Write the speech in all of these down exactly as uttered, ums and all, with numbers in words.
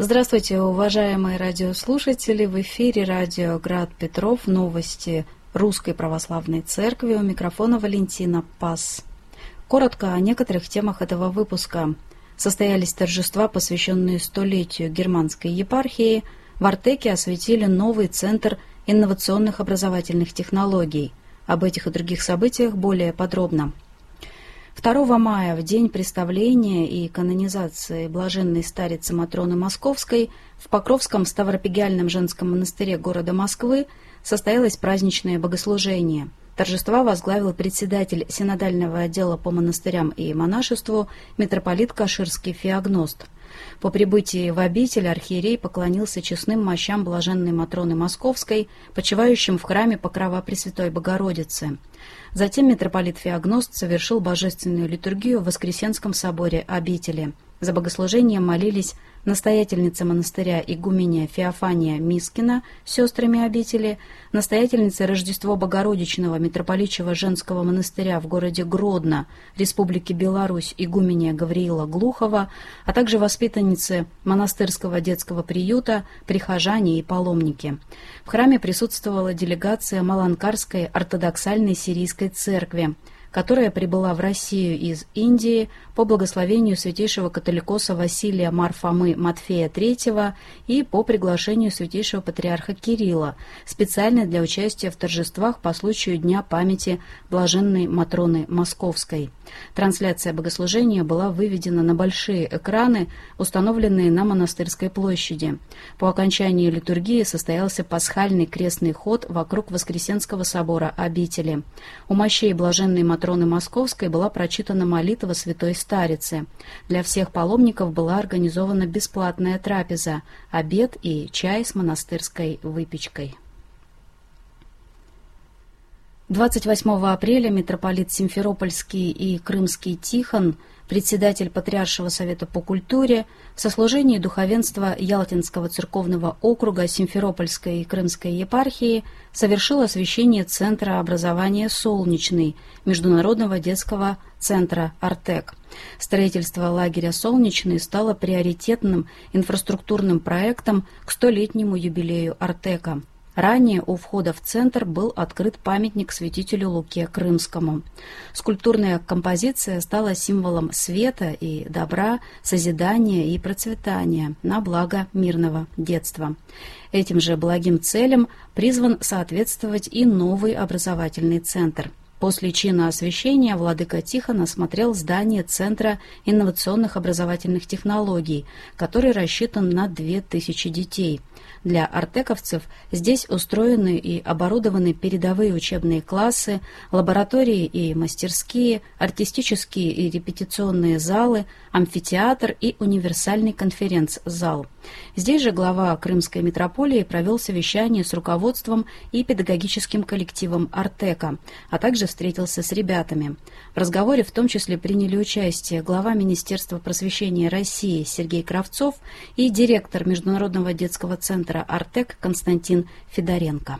Здравствуйте, уважаемые радиослушатели! В эфире радио «Град Петров», новости Русской Православной Церкви. У микрофона Валентина Пас. Коротко о некоторых темах этого выпуска. Состоялись торжества, посвященные столетию Германской епархии. В Артеке осветили новый центр инновационных образовательных технологий. Об этих и других событиях более подробно. второго мая, в день представления и канонизации блаженной старицы Матроны Московской, в Покровском Ставропигиальном женском монастыре города Москвы состоялось праздничное богослужение. Торжества возглавил председатель синодального отдела по монастырям и монашеству митрополит Каширский Феогност. По прибытии в обитель архиерей поклонился честным мощам блаженной Матроны Московской, почивающим в храме Покрова Пресвятой Богородицы. Затем митрополит Феогност совершил божественную литургию в Воскресенском соборе обители. За богослужением молились настоятельница монастыря игуменья Феофания Мискина с сестрами обители, настоятельница Рождество Богородичного митрополичьего женского монастыря в городе Гродно, Республики Беларусь, игуменья Гавриила Глухова, а также воспитанницы монастырского детского приюта, прихожане и паломники. В храме присутствовала делегация Маланкарской ортодоксальной сирийской церкви, которая прибыла в Россию из Индии по благословению святейшего католикоса Василия Марфомы Матфея третьего и по приглашению святейшего патриарха Кирилла, специально для участия в торжествах по случаю Дня памяти блаженной Матроны Московской. Трансляция богослужения была выведена на большие экраны, установленные на Монастырской площади. По окончании литургии состоялся пасхальный крестный ход вокруг Воскресенского собора обители. У мощей блаженной Матроны Московской была прочитана молитва Святой Старицы. Для всех паломников была организована бесплатная трапеза, обед и чай с монастырской выпечкой. двадцать восьмого апреля митрополит Симферопольский и Крымский Тихон, председатель Патриаршего совета по культуре, в сослужении духовенства Ялтинского церковного округа Симферопольской и Крымской епархии совершил освящение Центра образования «Солнечный» Международного детского центра «Артек». Строительство лагеря «Солнечный» стало приоритетным инфраструктурным проектом к столетнему юбилею «Артека». Ранее у входа в центр был открыт памятник святителю Луке Крымскому. Скульптурная композиция стала символом света и добра, созидания и процветания на благо мирного детства. Этим же благим целям призван соответствовать и новый образовательный центр. После чина освящения владыка Тихон осмотрел здание Центра инновационных образовательных технологий, который рассчитан на две тысячи детей. Для артековцев здесь устроены и оборудованы передовые учебные классы, лаборатории и мастерские, артистические и репетиционные залы, амфитеатр и универсальный конференц-зал. Здесь же глава Крымской митрополии провел совещание с руководством и педагогическим коллективом Артека, а также встретился с ребятами. В разговоре в том числе приняли участие глава Министерства просвещения России Сергей Кравцов и директор Международного детского центра «Артек» Константин Федоренко.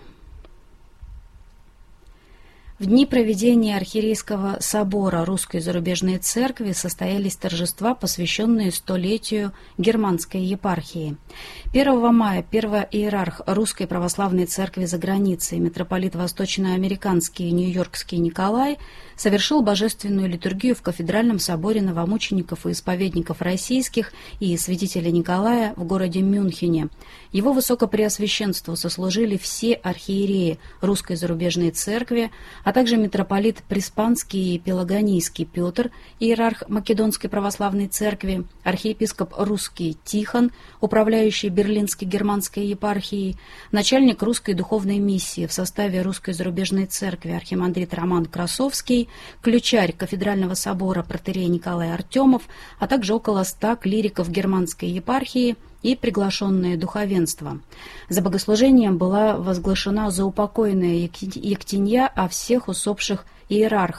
В дни проведения Архиерейского собора Русской зарубежной церкви состоялись торжества, посвященные столетию Германской епархии. первого мая первоиерарх Русской православной церкви за границей, митрополит Восточноамериканский и Нью-Йоркский Николай, совершил божественную литургию в кафедральном соборе новомучеников и исповедников российских и святителя Николая в городе Мюнхене. Его высокопреосвященству сослужили все архиереи Русской зарубежной церкви, а также митрополит Преспанский и Пелагонийский Петр, иерарх Македонской православной церкви, архиепископ Русский Тихон, управляющий Берлинской германской епархией, начальник русской духовной миссии в составе Русской зарубежной церкви архимандрит Роман Красовский, ключарь кафедрального собора протоиерей Николай Артемов, а также около ста клириков германской епархии и приглашенное духовенство. За богослужением была возглашена заупокойная ектенья о всех усопших иерархах,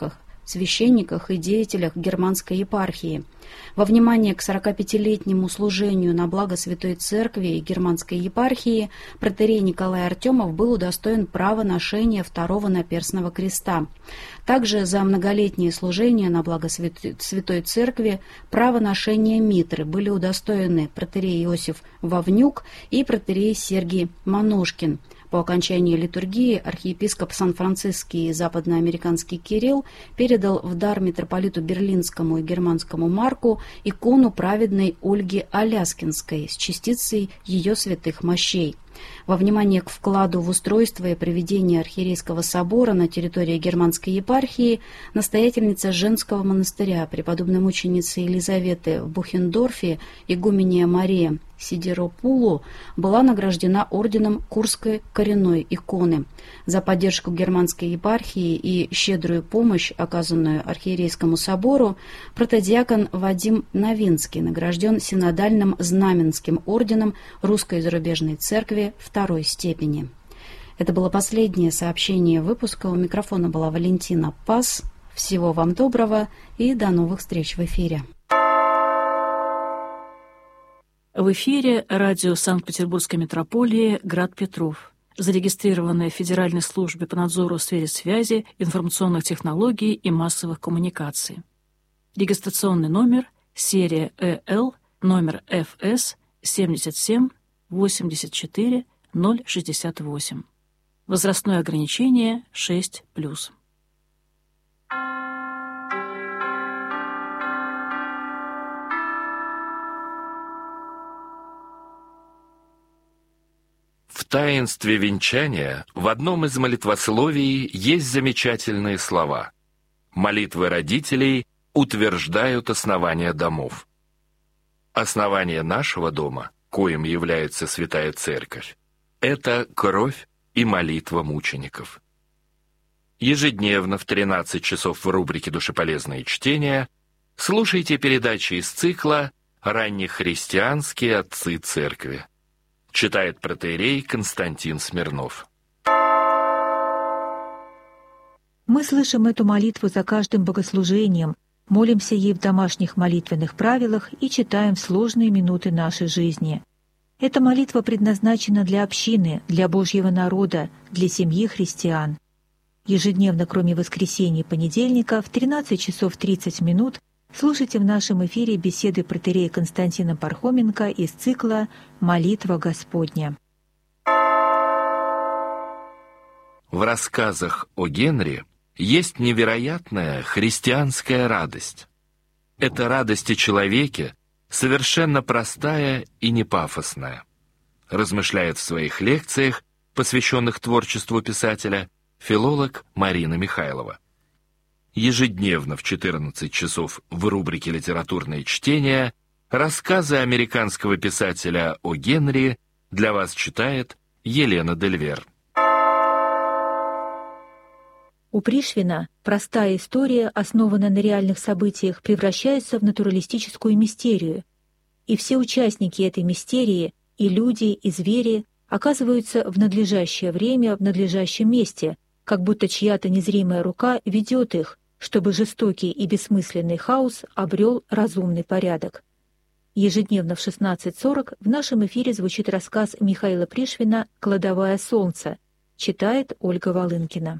священниках и деятелях германской епархии. Во внимание к сорокапятилетнему служению на благо Святой Церкви и германской епархии протоиерей Николай Артемов был удостоен права ношения второго наперстного креста. Также за многолетнее служение на благо Святой Церкви право ношения митры были удостоены протоиерей Иосиф Вовнюк и протоиерей Сергий Манушкин. По окончании литургии архиепископ Сан-Франциский и западноамериканский Кирилл передал в дар митрополиту Берлинскому и Германскому Марку икону праведной Ольги Аляскинской с частицей ее святых мощей. Во внимание к вкладу в устройство и проведение архиерейского собора на территории германской епархии настоятельница женского монастыря, преподобной мученицы Елизаветы в Бухендорфе, игуменья Мария Сидеропулу, была награждена орденом Курской коренной иконы. За поддержку германской епархии и щедрую помощь, оказанную архиерейскому собору, протодиакон Вадим Новинский награжден синодальным знаменским орденом Русской зарубежной церкви второй степени. Это было последнее сообщение выпуска. У микрофона была Валентина Пас. Всего вам доброго и до новых встреч в эфире. В эфире радио Санкт-Петербургской метрополии «Град Петров», зарегистрированное в Федеральной службе по надзору в сфере связи, информационных технологий и массовых коммуникаций. Регистрационный номер, серия Э Л, номер Ф С семьдесят семь восемьдесят четыре ноль шестьдесят восемь. Возрастное ограничение шесть плюс. В таинстве венчания в одном из молитвословий есть замечательные слова. Молитвы родителей утверждают основания домов. Основание нашего дома, коим является Святая Церковь, это кровь и молитва мучеников. Ежедневно в тринадцать часов в рубрике «Душеполезные чтения» слушайте передачи из цикла «Раннехристианские отцы Церкви». Читает протоиерей Константин Смирнов. Мы слышим эту молитву за каждым богослужением, молимся ей в домашних молитвенных правилах и читаем в сложные минуты нашей жизни. Эта молитва предназначена для общины, для Божьего народа, для семьи христиан. Ежедневно, кроме воскресенья и понедельника, в тринадцать часов тридцать минут слушайте в нашем эфире беседы протоиерея Константина Пархоменко из цикла «Молитва Господня». В рассказах о Генри есть невероятная христианская радость. Это радость о человеке, совершенно простая и не пафосная. Размышляет в своих лекциях, посвященных творчеству писателя, филолог Марина Михайлова. Ежедневно в четырнадцать часов в рубрике «Литературные чтения» рассказы американского писателя о Генри для вас читает Елена Дельвер. У Пришвина простая история, основанная на реальных событиях, превращается в натуралистическую мистерию, и все участники этой мистерии, и люди, и звери, оказываются в надлежащее время в надлежащем месте, как будто чья-то незримая рука ведет их, чтобы жестокий и бессмысленный хаос обрел разумный порядок. Ежедневно в шестнадцать сорок в нашем эфире звучит рассказ Михаила Пришвина «Кладовая солнца». Читает Ольга Волынкина.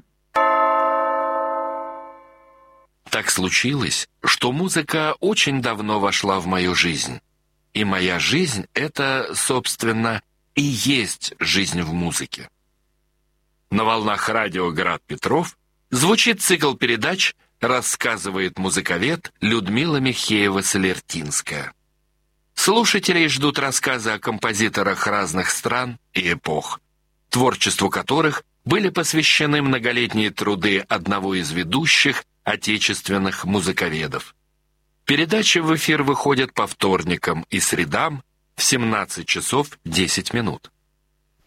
Так случилось, что музыка очень давно вошла в мою жизнь. И моя жизнь — это, собственно, и есть жизнь в музыке. На волнах радио «Град Петров» звучит цикл передач «Рассказывает музыковед» Людмила Михеева-Солертинская. Слушателей ждут рассказы о композиторах разных стран и эпох, творчеству которых были посвящены многолетние труды одного из ведущих отечественных музыковедов. Передачи в эфир выходят по вторникам и средам в семнадцать часов десять минут.